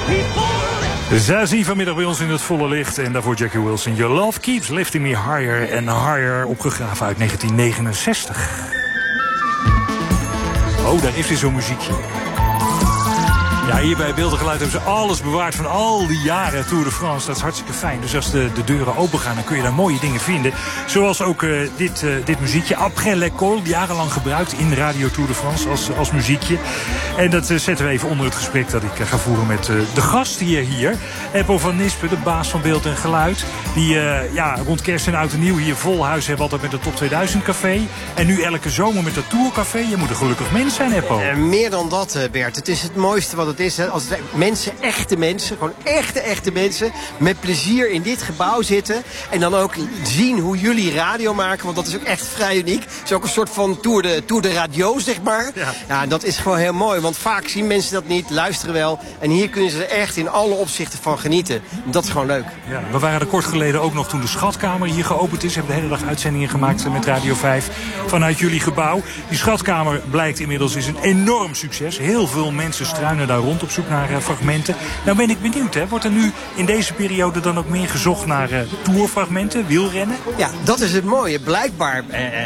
Zazie vanmiddag bij ons in het volle licht. En daarvoor Jackie Wilson. Your love keeps lifting me higher and higher. Opgegraven uit 1969. Oh, daar is weer zo'n muziekje. Ja, hier bij Beeld en Geluid hebben ze alles bewaard van al die jaren Tour de France. Dat is hartstikke fijn. Dus als de deuren open gaan, dan kun je daar mooie dingen vinden. Zoals ook dit muziekje. Après l'école, jarenlang gebruikt in Radio Tour de France als muziekje. En dat zetten we even onder het gesprek dat ik ga voeren met de gastheer hier. Eppo van Nispen, de baas van Beeld en Geluid. Die rond kerst en oud en nieuw hier vol huis hebben altijd met het Top 2000 café. En nu elke zomer met het Tourcafé. Je moet een gelukkig mens zijn, Eppo. Meer dan dat, Bert. Het is het mooiste wat het is. Hè. Als mensen, echte mensen, gewoon echte mensen, met plezier in dit gebouw zitten. En dan ook zien hoe jullie radio maken. Want dat is ook echt vrij uniek. Het is ook een soort van Tour de Radio, zeg maar. Ja, dat is gewoon heel mooi. Want vaak zien mensen dat niet, luisteren wel. En hier kunnen ze er echt in alle opzichten van genieten. Dat is gewoon leuk. Ja, we waren er kort geleden ook nog toen de Schatkamer hier geopend is. We hebben de hele dag uitzendingen gemaakt met Radio 5 vanuit jullie gebouw. Die Schatkamer blijkt inmiddels is een enorm succes. Heel veel mensen struinen daar rond op zoek naar fragmenten. Nou ben ik benieuwd, hè? Wordt er nu in deze periode dan ook meer gezocht naar tourfragmenten, wielrennen? Ja, dat is het mooie. Blijkbaar